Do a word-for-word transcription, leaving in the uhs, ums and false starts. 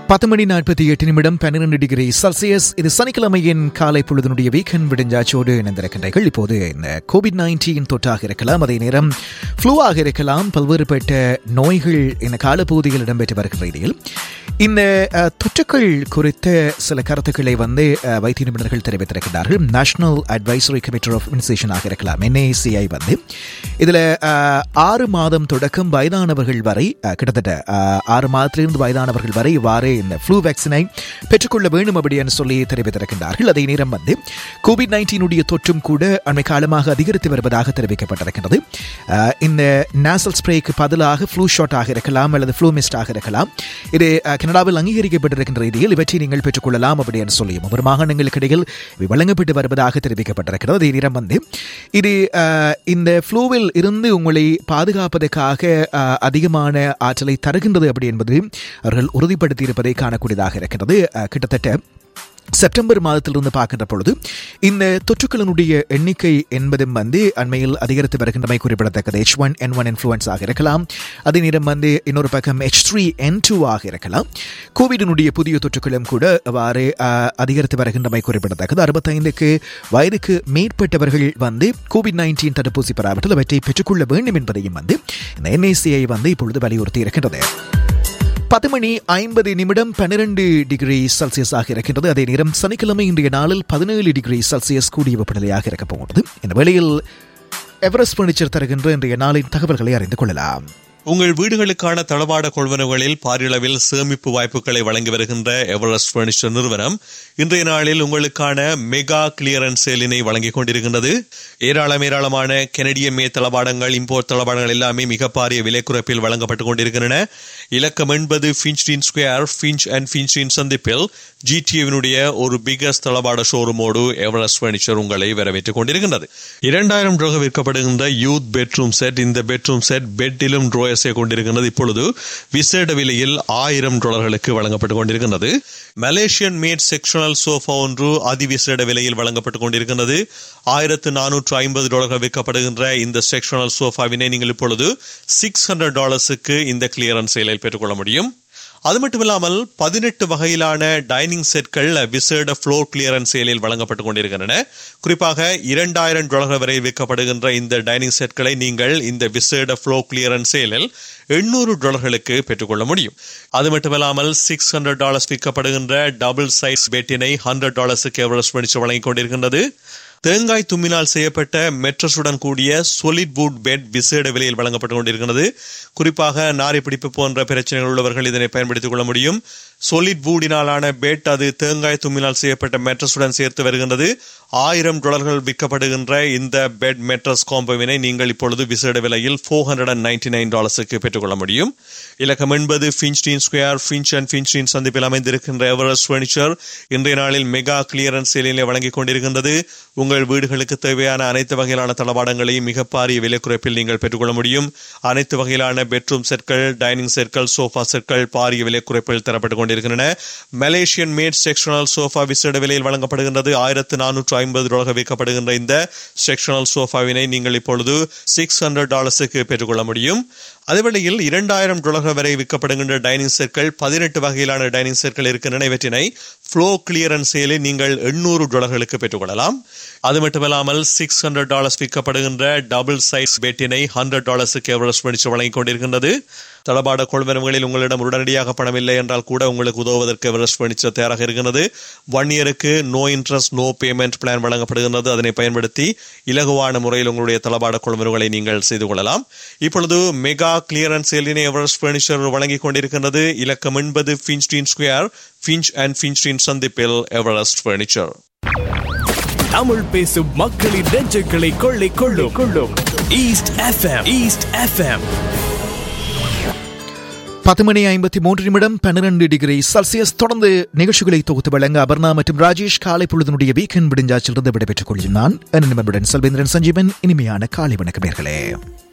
பத்து மணி நாற்பத்தி எட்டு நிமிடம் பன்னிரண்டு டிகிரி செல்சியஸ். இது சனிக்கிழமையின் காலை பொழுதனுடைய வீக்கெண்ட் விடுஞ்சாச்சோடு இணைந்திருக்கின்றீர்கள். இப்போது இந்த கோவிட் நைன்டீன் தொற்றாக இருக்கலாம், அதே நேரம் ஃப்ளூவாக இருக்கலாம், பல்வேறுபட்ட நோய்கள் இந்த காலப்பகுதியில் இடம்பெற்று வருகின்ற இடையில் இந்த தொற்றுக்கள் குறித்த சில கருத்துக்களை வந்து வைத்திய நிபுணர்கள் தெரிவித்திருக்கிறார்கள். நேஷனல் அட்வைசரி கமிட்டி ஆஃப் இம்யூனைசேஷனாக இருக்கலாம், என்ஏசிஐ வந்து இதில் ஆறு மாதம் தொடக்கம் வயதானவர்கள் வரை, கிட்டத்தட்ட ஆறு மாதத்திலிருந்து வயதானவர்கள் வரை இவ்வாறு இந்த ஃப்ளூ வேக்சினை பெற்றுக்கொள்ள வேண்டும் அப்படின்னு சொல்லி தெரிவித்திருக்கின்றார்கள். அதே நேரம் வந்து கோவிட் நைன்டீனுடைய தொற்றும் கூட அண்மை காலமாக அதிகரித்து வருவதாக தெரிவிக்கப்பட்டிருக்கிறது. இந்த நேசல் ஸ்ப்ரேக்கு பதிலாக ஃப்ளூ ஷாட் ஆக இருக்கலாம் அல்லது ஃப்ளூ மிஸ்ட் ஆக இருக்கலாம். இது கனடாவில் அங்கீகரிக்கப்பட்டிருக்கின்ற ரீதியில் இவற்றை நீங்கள் பெற்றுக்கொள்ளலாம் அப்படின்னு சொல்லியும் ஒவ்வொரு மாகாணங்களுக்கு இடையில் வழங்கப்பட்டு வருவதாக தெரிவிக்கப்பட்டிருக்கிறது. அதே நேரம் வந்து இது இந்த ஃப்ளூவில் இருந்து உங்களை பாதுகாப்பதற்காக அதிகமான ஆற்றலை தருகின்றது அப்படி என்பது அவர்கள் உறுதிப்படுத்தி இருப்பதை காணக்கூடியதாக இருக்கிறது. கிட்டத்தட்ட செப்டம்பர் மாதத்திலிருந்து பார்க்கின்ற பொழுது இந்த தொற்றுக்களினுடைய எண்ணிக்கை என்பதும் வந்து அண்மையில் அதிகரித்து வருகின்றமை குறிப்பிடத்தக்கது. எச் ஒன் என் ஒன் இன்ஃப்ளூயன்ஸ் ஆக இருக்கலாம், அதே நேரம் வந்து இன்னொரு பக்கம் எச் த்ரீ என் டூ ஆக இருக்கலாம். கோவிடினுடைய புதிய தொற்றுக்களும் கூட அவ்வாறு அதிகரித்து வருகின்றமை குறிப்பிடத்தக்கது. அறுபத்தைந்துக்கு வயதுக்கு மேற்பட்டவர்கள் வந்து கோவிட் நைன்டீன் தடுப்பூசி பெறாவிட்டால் அவற்றை பெற்றுக்கொள்ள வேண்டும் என்பதையும் வந்து இந்த என்ஏசிஐ வந்து இப்பொழுது வலியுறுத்தி இருக்கின்றது. பத்து மணி ஐம்பது நிமிடம் பன்னிரண்டு டிகிரி செல்சியஸ் ஆக இருக்கின்றது. அதே நேரம் சனிக்கிழமை இன்றைய நாளில் பதினேழு டிகிரி செல்சியஸ் கூடிய வெப்பநிலையாக இருக்க போகிறது. இந்த வேளையில் எவரெஸ்ட் பர்னிச்சர் தருகின்ற இன்றைய நாளின் தகவல்களை அறிந்து கொள்ளலாம். உங்கள் வீடுகளுக்கான தளவாட கொள்வனவுகளில் பாரியளவில் சேமிப்பு வாய்ப்புகளை வழங்கி வருகின்ற எவரெஸ்ட் பர்னிச்சர் நிறுவனம் இன்றைய நாளில் உங்களுக்கான மெகா கிளியரன்ஸ் சேலினை வழங்கிக் கொண்டிருக்கின்றது. ஏராளம் ஏராளமான கெனடிய மே தளவாடங்கள், இம்போர்ட் தளவாடங்கள் எல்லாமே மிக பாரிய விலை குறைப்பில் வழங்கப்பட்டுக் கொண்டிருக்கின்றன. இலக்கம் எண்பது ஃபின்ச்டின் ஸ்கொயர், ஃபின்ச் அண்ட் ஃபின்ச்டின் சந்திப்பில் ஜிடிஏவினுடைய ஒரு பிகஸ்ட் தளவாட ஷோரூமோடு எவரெஸ்ட் பர்னிச்சர் உங்களை வரவேற்றுக் கொண்டிருக்கின்றது. இரண்டாயிரம் ரூபாய் விற்கப்படுகின்ற யூத் பெட்ரூம் செட், இந்த பெட்ரூம் செட் பெட்டிலும் ட்ரோயர்ஸை கொண்டிருக்கின்றது. இப்பொழுது விசேட விலையில் ஆயிரம் டாலர்களுக்கு வழங்கப்பட்டுக் கொண்டிருக்கின்றது. மலேசியன் மேட் செக்ஷனல் சோஃபா ஒன்று அதிவிசேட விலையில் வழங்கப்பட்டுக் கொண்டிருக்கின்றது. ஆயிரத்து நானூற்று ஐம்பது டாலர்கள் விற்கப்படுகின்ற இந்த செக்ஷனல் சோஃபாவினை நீங்கள் இப்பொழுது சிக்ஸ் ஹண்ட்ரட் டாலர்ஸுக்கு இந்த கிளியரன்ஸ் சேலில் பெற்றுக்கொள்ள முடியும். அது மட்டுமில்லாமல் பதினெட்டு வகையிலான டைனிங் செட்கள் விசேட ஃப்ளோர் கிளியரன்ஸ் சேலில் வழங்கப்பட்டுக் கொண்டிருக்கின்றன. குறிப்பாக இரண்டாயிரம் டாலர்கள் வரை விற்கப்படுகின்ற இந்த டைனிங் செட்களை நீங்கள் இந்த விசேட ஃப்ளோர் கிளியரன்ஸ் சேலில் எண்ணூறு டாலர்களுக்கு பெற்றுக்கொள்ள முடியும். அது மட்டுமில்லாமல் six hundred dollars விற்கப்படுகின்ற double size பெட்டினை hundred டாலர்ஸுக்கு Everest furniture வழங்கிக் கொண்டிருக்கின்றது. தேங்காய் தும்மினால் செய்யப்பட்ட மெட்ரஸுடன் கூடிய சொலிட் வுட் பெட் விசேட விலையில் வழங்கப்பட்டுக் கொண்டிருக்கிறது. குறிப்பாக நாரை பிடிப்பு போன்ற பிரச்சனைகள் உள்ளவர்கள் இதனை பயன்படுத்திக் கொள்ள முடியும். சொலிட் வூடினாலான பெட், அது தேங்காய் தும்மினால் செய்யப்பட்ட மெட்ரஸுடன் சேர்த்து வருகின்றது. ஆயிரம் டாலர்கள் விற்கப்படுகின்ற இந்த பெட் மெட்ரஸ் காம்போவினை நீங்கள் இப்பொழுது விசேட விலையில் four hundred and ninety nine டாலர்ஸுக்கு பெற்றுக்கொள்ள முடியும். இலக்கம் எண்பது ஃபின்ச்டின் ஸ்கொயர், ஃபின்ச் அண்ட் ஃபின்ச்டின் சந்திப்பில் அமைந்திருக்கின்ற எவரெஸ்ட் பர்னிச்சர் இன்றைய நாளில் மெகா கிளியரன்ஸ் சேலிலே வழங்கிக் கொண்டிருக்கின்றது. உங்கள் வீடுகளுக்கு தேவையான அனைத்து வகையிலான தளவாடங்களையும் மிக பாரிய விலை குறைப்பில் நீங்கள் பெற்றுக்கொள்ள முடியும். அனைத்து வகையிலான பெட்ரூம் செட்கள், டைனிங் செட்கள், சோஃபா செட்கள் பாரிய விலை குறைப்பில் தரப்பட்டுக் கொண்டிருக்கின்றன. மலேசியன் மேட் செக்ஷனல் சோஃபா விசேட விலையில் வழங்கப்படுகின்றது. ஆயிரத்து நானூற்று ஐம்பது டாலர்கள் விற்கப்படுகின்ற இந்த செக்ஷனல் சோஃபாவினை நீங்கள் இப்பொழுது சிக்ஸ் ஹண்ட்ரட் டாலர்ஸுக்கு பெற்றுக்கொள்ள முடியும். அதேவேளையில் இரண்டாயிரம் டாலர்கள் வரை விற்கப்படுகின்ற டைனிங் செட்கள், பதினெட்டு வகையிலான டைனிங் செட்கள் இருக்கின்றன. இவற்றினை ஃப்ளோ கிளியரன்ஸ் சேலில் நீங்கள் எண்ணூறு டாலர்களுக்கு பெற்றுக்கொள்ளலாம். அது மட்டுமில்லாமல் six hundred dollars விற்கப்படுகின்ற double size பெட்டினை hundred டாலர்ஸுக்கு Everest furniture வழங்கிக் கொண்டிருக்கின்றது. தளபாட கொள்வனவுகளில் உங்களிடம் உடனடியாக பணம் இல்லை என்றால் கூட உங்களுக்கு உதவுவதற்கு எவரெஸ்ட் பர்னிச்சர் தயாராக இருக்கிறது. ஒன் இயருக்கு no interest no payment plan வழங்கப்படுகின்றது. அதனை பயன்படுத்தி இலகுவான முறையில் உங்களுடைய தளபாட கொள்வனவுகளை நீங்கள் செய்து கொள்ளலாம். இப்பொழுது மெகா கிளியரன்ஸ் சேலினை எவரெஸ்ட் பர்னிச்சர் வழங்கிக் கொண்டிருக்கின்றது. இலக்கம் எண்பது ஃபின்ச்டின் ஸ்கொயர், ஃபின்ச் அண்ட் ஃபின்ச்டின் சந்திப்பில் எவரெஸ்ட் பர்னிச்சர். தமிழ் பேசும் மக்களின் நெஞ்சுகளை கொள்ளை கொள்ளும் கொள்ளும் ஈஸ்ட் எஃப்எம். East FM. பத்து மணி ஐம்பத்தி மூன்று நிமிடம் பன்னிரண்டு டிகிரி செல்சியஸ். தொடர்ந்து நிகழ்ச்சிகளை தொகுத்து வழங்க அபர்ணா மற்றும் ராஜேஷ் காலை பொழுதனுடைய வீக்கெண்ட் விடுஞ்சாச்சிலிருந்து விடைபெற்றுக் கொள்கிறேன். நான் செல்வேந்திரன் சஞ்சீவன். இனிமையான காலை வணக்கம் நேயர்களே.